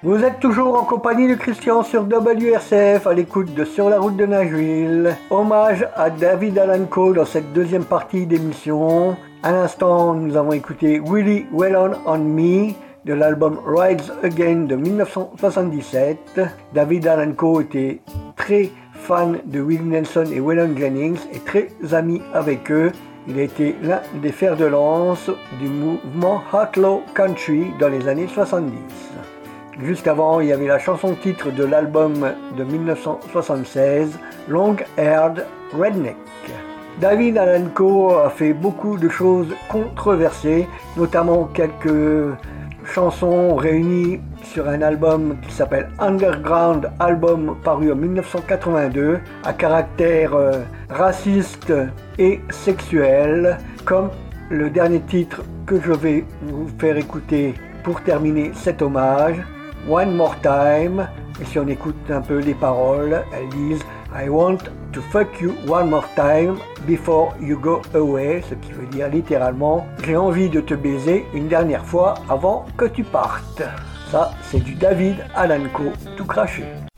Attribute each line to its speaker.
Speaker 1: Vous êtes toujours en compagnie de Christian sur WRCF à l'écoute de Sur la route de Nashville. Hommage à David Allan Coe dans cette deuxième partie d'émission. À l'instant, nous avons écouté Willie Wellon on Me de l'album Rides Again de 1977. David Allan Coe était très fan de Willie Nelson et Waylon Jennings et très ami avec eux. Il a été l'un des fers de lance du mouvement Outlaw Country dans les années 70. Juste avant, il y avait la chanson titre de l'album de 1976, Long Haired Redneck. David Allan Coe a fait beaucoup de choses controversées, notamment quelques chansons réunies sur un album qui s'appelle Underground Album paru en 1982, à caractère raciste et sexuel, comme le dernier titre que je vais vous faire écouter pour terminer cet hommage, One More Time. Et si on écoute un peu les paroles, elles disent I want to fuck you one more time before you go away, ce qui veut dire littéralement j'ai envie de te baiser une dernière fois avant que tu partes. Ça, c'est du David Allan Coe tout craché.